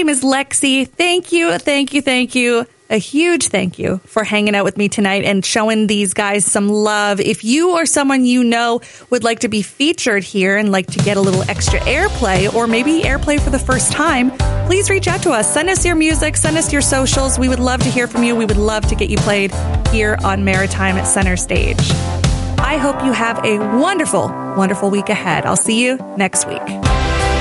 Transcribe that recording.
name is Lexi. Thank you, thank you, thank you. A huge thank you for hanging out with me tonight and showing these guys some love. If you or someone you know would like to be featured here and like to get a little extra airplay or maybe airplay for the first time, please reach out to us. Send us your music. Send us your socials. We would love to hear from you. We would love to get you played here on Maritime at Center Stage. I hope you have a wonderful, wonderful week ahead. I'll see you next week.